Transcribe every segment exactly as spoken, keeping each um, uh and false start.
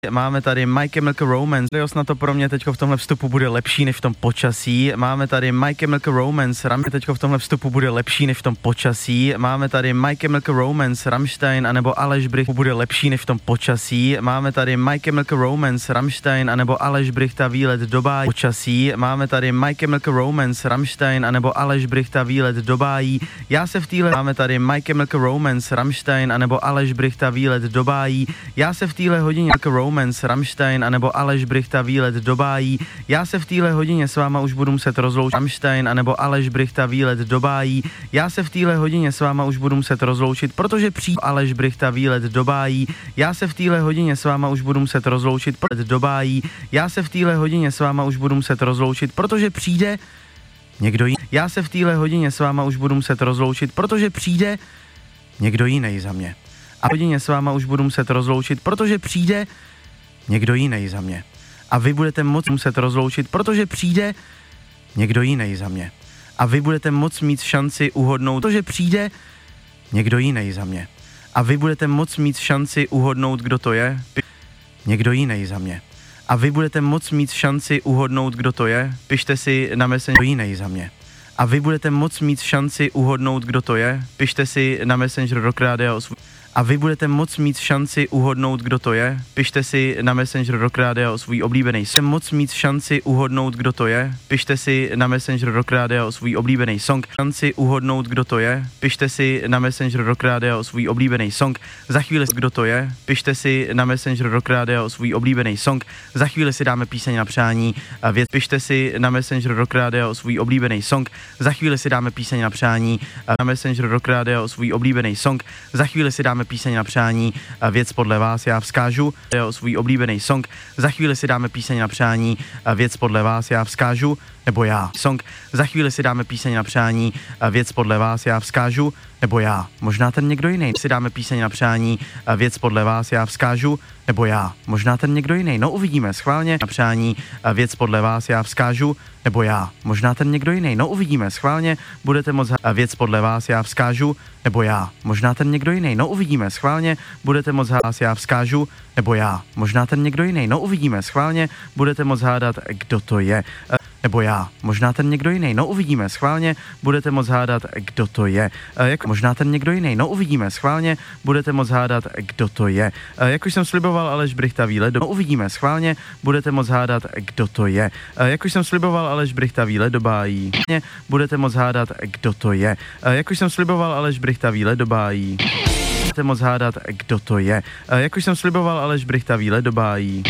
Máme tady My Chemical Romance. Leos na to pro mě teďko v tomhle vstupu bude lepší než v tom počasí. Máme tady My Chemical Romance. Ram teďko v tomhle vstupu bude lepší než v tom počasí. Máme tady My Chemical Romance, Rammstein anebo Aleš Bricht bude lepší než v tom počasí. Máme tady My Chemical Romance, Rammstein anebo Aleš Brichta výlet do bájí počasí. Máme tady My Chemical Romance, Rammstein anebo Aleš Brichta výlet do bájí. Já se v téhle máme tady My Chemical Romance, Rammstein anebo Aleš Brichta výlet do bájí. Já se v téhle hodině Romance, Rammstein anebo Aleš Brichta výlet do bájí. Já se v téhle hodině s váma už budu muset rozloučit. Rammstein anebo Aleš Brichta výlet do bájí. Já se v téhle hodině s váma už budu muset rozloučit, protože přijde Aleš Brichta výlet do bájí. Já se v téhle hodině s váma už budu muset rozloučit do bájí. Já se v téhle hodině s váma už budu muset rozloučit, protože přijde někdo jiný. Já se v téhle hodině s váma už budu muset rozloučit, protože přijde někdo jiný za mě. A hodině s váma už budu muset rozloučit, protože přijde někdo jiný za mě. A vy budete moc muset rozloučit, protože přijde někdo jiný za mě. A vy budete moc mít šanci uhodnout, protože přijde někdo jiný za mě. A vy budete moc mít šanci uhodnout, kdo to je. Někdo jiný za mě. A vy budete moc mít šanci uhodnout, kdo to je. Pište si na Messenger jiný za mě. A vy budete moc mít šanci uhodnout, kdo to je. Pište si na Messenger Rock Radio svůj. A vy budete moc mít šanci uhodnout, kdo to je. Pište si na Messenger Rock Radio svůj oblíbený song. Moc mít šanci uhodnout, kdo to je. Pište si na Messenger Rock Radio svůj oblíbený song. Šanci uhodnout, kdo to je. Pište si na Messenger Rock Radio svůj oblíbený song. Za chvíli, kdo to je. Pište si na Messenger Rock Radio svůj oblíbený song. Za chvíli si dáme píseň na přání. Věc. Pište si na Messenger Rock Radio svůj oblíbený song. Za chvíli si dáme píseň na přání. Na Messenger Rock Radio svůj oblíbený song. Za chvíli si dáme píseň na přání, věc podle vás, já vzkážu svůj oblíbený song. Za chvíli si dáme píseň na přání, věc podle vás, já vzkážu, nebo já. Song. Za chvíli si dáme píseň na přání, věc podle vás, já vzkážu, nebo já. Možná ten někdo jiný. Si dáme píseň na přání, věc podle vás, já vzkážu, nebo já. Možná ten někdo jiný. No uvidíme, schválně. Na přání, věc podle vás, já vzkážu, nebo já. Možná ten někdo jiný. No uvidíme, schválně. Budete moc věc podle vás, já vzkážu, nebo já. Možná ten někdo jiný. No uvidíme, schválně. Budete moc hádat, já vzkážu, nebo já. Možná ten někdo jiný. No uvidíme, schválně. Budete moc hádat, kdo to je. Nebo já. Možná ten někdo jiný. No uvidíme, schválně. Budete moc hádat, kdo to je. Jak možná ten někdo jiný. No uvidíme, schválně. Budete moc hádat, kdo to je. Jak už jsem sliboval Aleš Brichta výlet do... No uvidíme, schválně. Budete moc hádat, kdo to je. Jak už jsem sliboval Aleš Brichta výlet do bájí. Budete moc hádat, kdo to je. Jak už jsem sliboval Aleš Brichta výlet do bájí. Budete moc hádat, kdo to je. Jak už jsem sliboval Aleš Brichta výlet do bájí.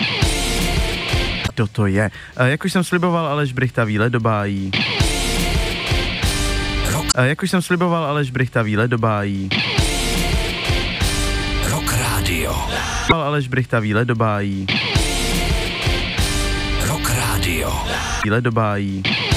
Kdo to je. Jak už jsem sliboval Aleš Brichta výlet do bájí. Jak už jsem sliboval Aleš Brichta výlet do bájí. Rock Radio. Aleš Brichta výlet do bájí. Rock Radio. Výlet do bájí.